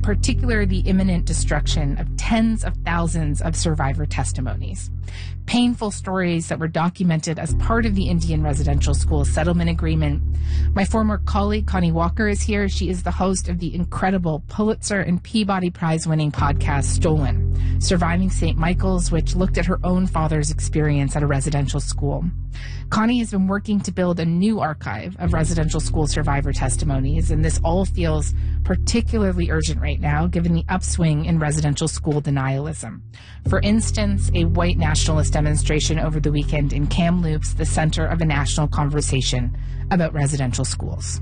particular the imminent destruction of tens of thousands of survivor testimonies. Painful stories that were documented as part of the Indian Residential School Settlement Agreement. My former colleague, Connie Walker, is here. She is the host of the incredible Pulitzer and Peabody Prize-winning podcast, Stolen, Surviving St. Michael's, which looked at her own father's experience at a residential school. Connie has been working to build a new archive of residential school survivor testimonies, and this all feels particularly urgent right now, given the upswing in residential school denialism. For instance, a white nationalist demonstration over the weekend in Kamloops, the center of a national conversation about residential schools.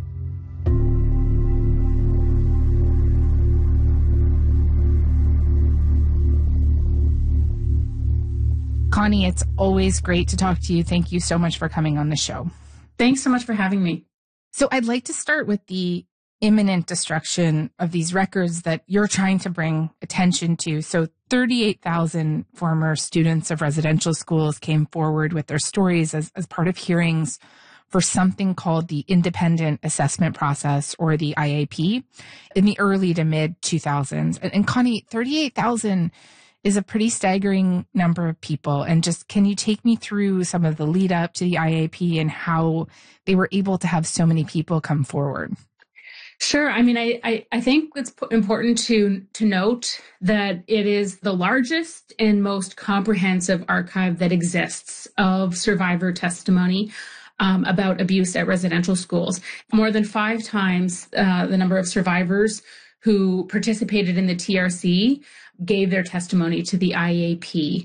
Connie, it's always great to talk to you. Thank you so much for coming on the show. Thanks so much for having me. So I'd like to start with the imminent destruction of these records that you're trying to bring attention to. So 38,000 former students of residential schools came forward with their stories as part of hearings for something called the Independent Assessment Process, or the IAP, in the early to mid 2000s. And Connie, 38,000 is a pretty staggering number of people. And just, can you take me through some of the lead up to the IAP and how they were able to have so many people come forward? Sure. I mean, I think it's important to note that it is the largest and most comprehensive archive that exists of survivor testimony about abuse at residential schools. More than 5 times the number of survivors who participated in the TRC gave their testimony to the IAP.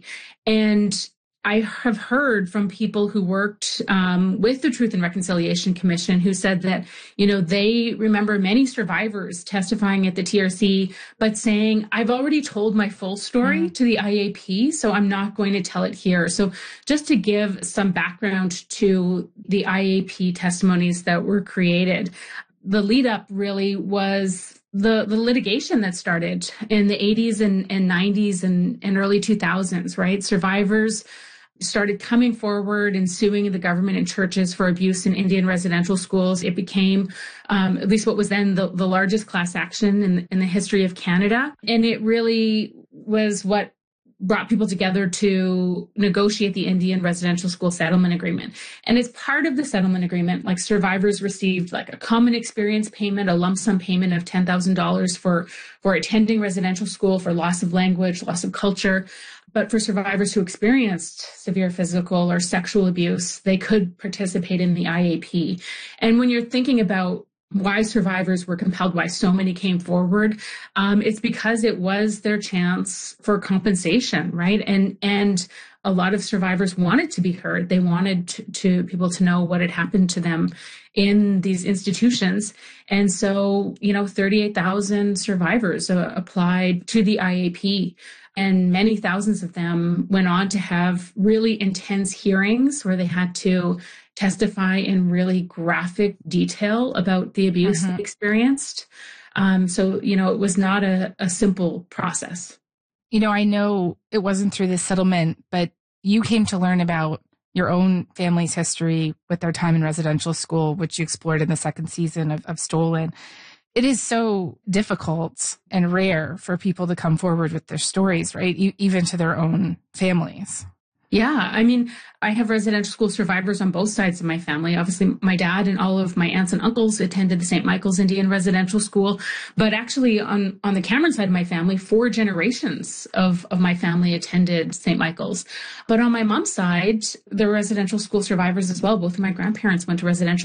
And I have heard from people who worked with the Truth and Reconciliation Commission who said that, you know, they remember many survivors testifying at the TRC, but saying, I've already told my full story to the IAP, so I'm not going to tell it here. So just to give some background to the IAP testimonies that were created, the lead up really was the litigation that started in the 80s and 90s and early 2000s, right? Survivors started coming forward and suing the government and churches for abuse in Indian residential schools. It became at least what was then the largest class action in the history of Canada. And it really was what brought people together to negotiate the Indian Residential School Settlement Agreement. And as part of the settlement agreement, like, survivors received like a common experience payment, a lump sum payment of $10,000 for attending residential school, for loss of language, loss of culture. But for survivors who experienced severe physical or sexual abuse, they could participate in the IAP. And when you're thinking about why survivors were compelled, why so many came forward, it's because it was their chance for compensation, right? And a lot of survivors wanted to be heard. They wanted to people to know what had happened to them in these institutions. And so, 38,000 survivors applied to the IAP. And many thousands of them went on to have really intense hearings where they had to testify in really graphic detail about the abuse they experienced. So, it was not a simple process. I know it wasn't through this settlement, but you came to learn about your own family's history with their time in residential school, which you explored in the second season of Stolen. It is so difficult and rare for people to come forward with their stories, right? Even to their own families. Yeah. I mean, I have residential school survivors on both sides of my family. Obviously, my dad and all of my aunts and uncles attended the St. Michael's Indian Residential School. But actually, on the Cameron side of my family, 4 generations of my family attended St. Michael's. But on my mom's side, there were residential school survivors as well. Both of my grandparents went to residential